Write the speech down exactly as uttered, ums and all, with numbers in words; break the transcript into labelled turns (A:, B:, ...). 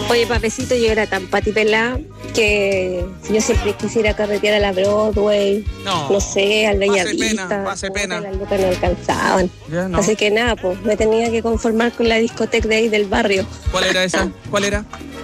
A: Oye, papecito, yo era tan patipelá que yo siempre quisiera carretear a la Broadway,
B: No,
A: no sé, al
B: pase
A: Bellavista.
B: pena, pase pena.
A: Las lucas no alcanzaban.
B: Ya no.
A: Así que nada, pues me tenía que conformar con la discoteca de ahí del barrio.
B: ¿Cuál era esa? ¿Cuál era?